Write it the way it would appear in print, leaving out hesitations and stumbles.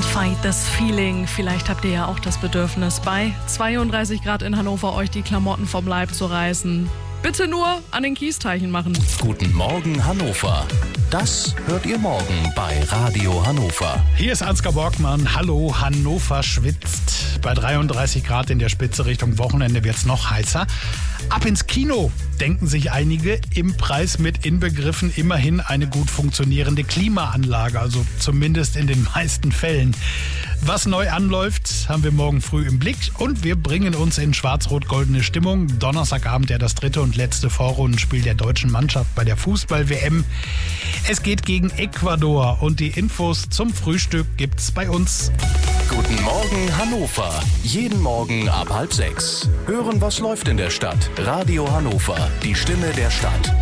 Can't Fight This Feeling. Vielleicht habt ihr ja auch das Bedürfnis, bei 32 Grad in Hannover euch die Klamotten vom Leib zu reißen. Bitte nur an den Kiesteichen machen. Guten Morgen Hannover. Das hört ihr morgen bei Radio Hannover. Hier ist Ansgar Borgmann. Hallo, Hannover schwitzt. Bei 33 Grad in der Spitze Richtung Wochenende wird es noch heißer. Ab ins Kino, denken sich einige, im Preis mit inbegriffen immerhin eine gut funktionierende Klimaanlage, also zumindest in den meisten Fällen. Was neu anläuft, haben wir morgen früh im Blick und wir bringen uns in schwarz-rot-goldene Stimmung. Donnerstagabend ja das dritte und letzte Vorrundenspiel der deutschen Mannschaft bei der Fußball-WM. Es geht gegen Ecuador und die Infos zum Frühstück gibt's bei uns. Guten Morgen Hannover. Jeden Morgen ab 5:30. Hören, was läuft in der Stadt. Radio Hannover, die Stimme der Stadt.